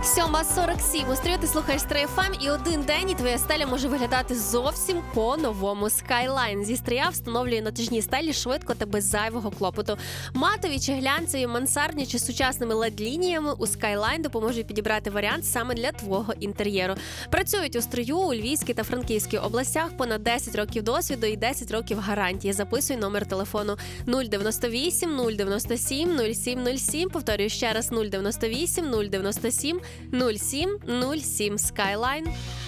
7:47. У стрію ти слухаєш 3FM, і один день, і твоя стеля може виглядати зовсім по-новому. Skyline зі стрія встановлює натяжні стелі швидко та без зайвого клопоту. Матові чи глянцеві, мансардні чи сучасними LED-лініями у Skyline допоможуть підібрати варіант саме для твого інтер'єру. Працюють у стрию, у Львівській та Франківській областях, понад 10 років досвіду і 10 років гарантії. Записуй номер телефону 098 097 0707. Повторюю ще раз: 098 097 0707. Skyline.